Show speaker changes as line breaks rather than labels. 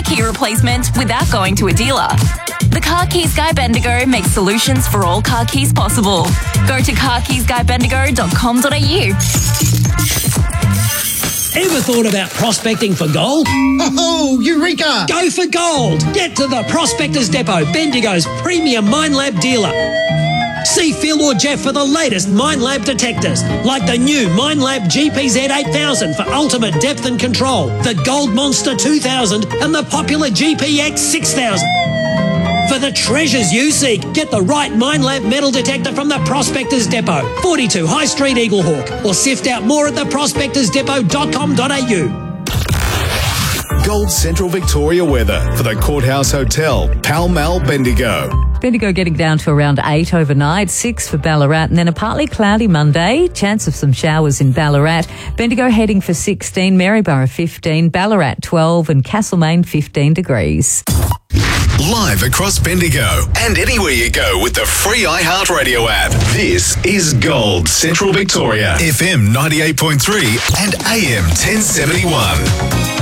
key replacement without going to a dealer. The Car Keys Guy Bendigo makes solutions for all car keys possible. Go to carkeysguybendigo.com.au.
Ever thought about prospecting for gold?
Oh, Eureka!
Go for gold! Get to the Prospectors Depot, Bendigo's premium Minelab dealer. See Phil or Jeff for the latest Minelab detectors, like the new Minelab GPZ 8000 for ultimate depth and control, the Gold Monster 2000 and the popular GPX 6000. For the treasures you seek, get the right Minelab metal detector from the Prospectors Depot, 42 High Street, Eaglehawk, or sift out more at theprospectorsdepot.com.au.
Gold Central Victoria weather for the Courthouse Hotel, Pall Mall, Bendigo.
Bendigo getting down to around 8 overnight, 6 for Ballarat, and then a partly cloudy Monday. Chance of some showers in Ballarat. Bendigo heading for 16, Maryborough 15, Ballarat 12, and Castlemaine 15 degrees.
Live across Bendigo and anywhere you go with the free iHeartRadio app. This is Gold Central Victoria, FM 98.3 and AM 1071.